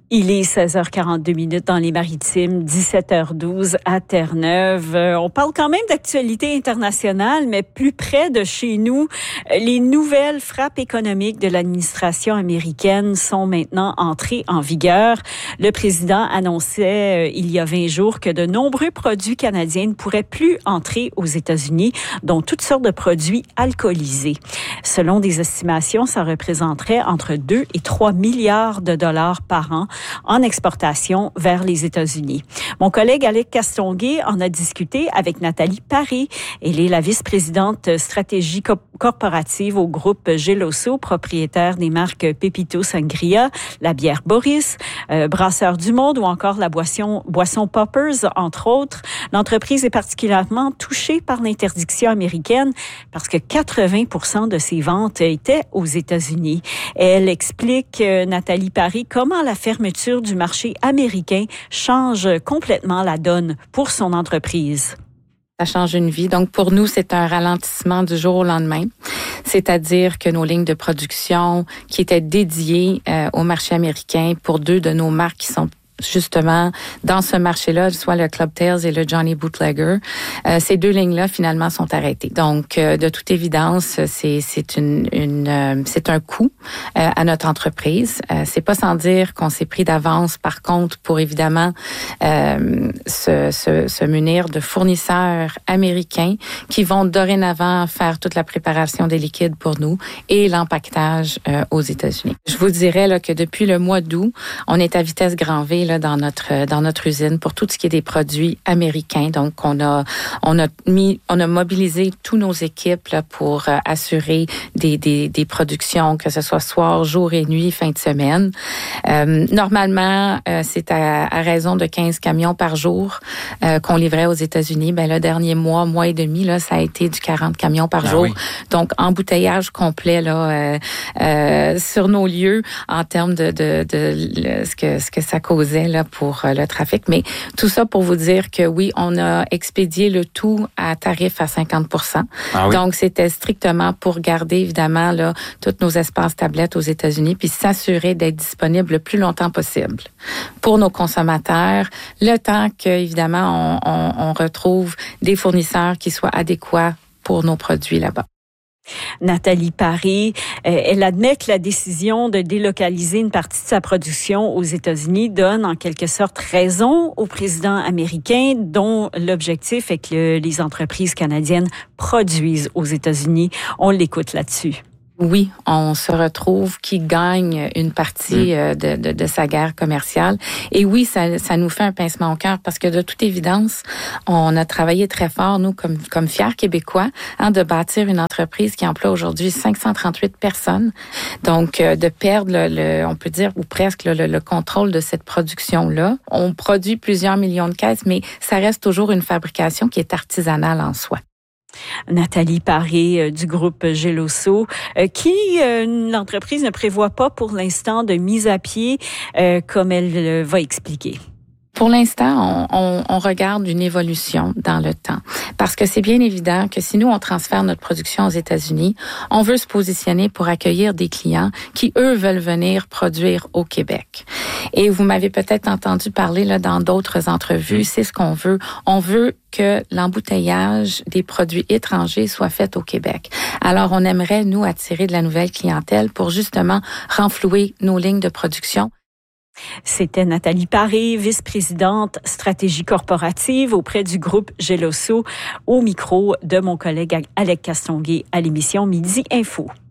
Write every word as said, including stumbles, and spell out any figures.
Il est seize heures quarante-deux minutes dans les Maritimes, dix-sept heures douze à Terre-Neuve. Euh, on parle quand même d'actualité internationale, mais plus près de chez nous, les nouvelles frappes économiques de l'administration américaine sont maintenant entrées en vigueur. Le président annonçait euh, il y a vingt jours que de nombreux produits canadiens ne pourraient plus entrer aux États-Unis, dont toutes sortes de produits alcoolisés. Selon des estimations, ça représenterait entre deux et trois milliards de dollars par an en exportation vers les États-Unis. Mon collègue Alex Castonguay en a discuté avec Nathalie Paré. Elle est la vice-présidente stratégie co- corporative au groupe Geloso, propriétaire des marques Pepito Sangria, la bière Boris, euh, Brasseurs du Monde ou encore la boisson, boisson Poppers, entre autres. L'entreprise est particulièrement touchée par l'interdiction américaine parce que quatre-vingts pour cent de ses ventes étaient aux États-Unis. Elle explique, euh, Nathalie Paré, comment la fermeture du marché américain change complètement la donne pour son entreprise. Ça change une vie. Donc, pour nous, c'est un ralentissement du jour au lendemain. C'est-à-dire que nos lignes de production qui étaient dédiées euh, au marché américain pour deux de nos marques qui sont justement dans ce marché-là, soit le Club Tales et le Johnny Bootlegger, euh, ces deux lignes-là finalement sont arrêtées. Donc, euh, de toute évidence, c'est c'est une, une euh, c'est un coût euh, à notre entreprise. Euh, c'est pas sans dire qu'on s'est pris d'avance, par contre, pour évidemment euh, se, se, se munir de fournisseurs américains qui vont dorénavant faire toute la préparation des liquides pour nous et l'empaquetage euh, aux États-Unis. Je vous dirais là que depuis le mois d'août, on est à vitesse grand V là, dans notre dans notre usine pour tout ce qui est des produits américains. Donc on a on a mis on a mobilisé tous nos équipes là, pour euh, assurer des, des des productions, que ce soit soir, jour et nuit, fin de semaine. Euh, normalement, euh, c'est à, à raison de quinze camions par jour euh, qu'on livrait aux États-Unis. Ben le dernier mois, mois et demi là, ça a été du quarante camions par ah jour. Oui. Donc embouteillage complet là euh, euh, sur nos lieux en termes de de, de, de ce que ce que ça causait là pour le trafic. Mais tout ça pour vous dire que oui, on a expédié le tout à tarif à cinquante pour cent. Ah oui. Donc, c'était strictement pour garder, évidemment, là, tous nos espaces tablettes aux États-Unis puis s'assurer d'être disponible le plus longtemps possible pour nos consommateurs, le temps que, évidemment, on, on, on retrouve des fournisseurs qui soient adéquats pour nos produits là-bas. Nathalie Paré, euh, elle admet que la décision de délocaliser une partie de sa production aux États-Unis donne en quelque sorte raison au président américain, dont l'objectif est que les entreprises canadiennes produisent aux États-Unis. On l'écoute là-dessus. Oui, on se retrouve qui gagne une partie mmh. de, de, de sa guerre commerciale. Et oui, ça, ça nous fait un pincement au cœur parce que de toute évidence, on a travaillé très fort, nous, comme, comme fiers Québécois, hein, de bâtir une entreprise qui emploie aujourd'hui cinq cent trente-huit personnes. Donc, euh, de perdre, le, le, on peut dire, ou presque le, le contrôle de cette production-là. On produit plusieurs millions de caisses, mais ça reste toujours une fabrication qui est artisanale en soi. Nathalie Paré euh, du groupe Geloso, euh, qui, euh, l'entreprise ne prévoit pas pour l'instant de mise à pied, euh, comme elle euh, va expliquer. Pour l'instant, on, on, on regarde une évolution dans le temps. Parce que c'est bien évident que si nous, on transfère notre production aux États-Unis, on veut se positionner pour accueillir des clients qui, eux, veulent venir produire au Québec. Et vous m'avez peut-être entendu parler là dans d'autres entrevues, c'est ce qu'on veut. On veut que l'embouteillage des produits étrangers soit fait au Québec. Alors, on aimerait, nous, attirer de la nouvelle clientèle pour justement renflouer nos lignes de production. C'était Nathalie Paré, vice-présidente stratégie corporative auprès du groupe Geloso, au micro de mon collègue Alex Castonguay à l'émission Midi Info.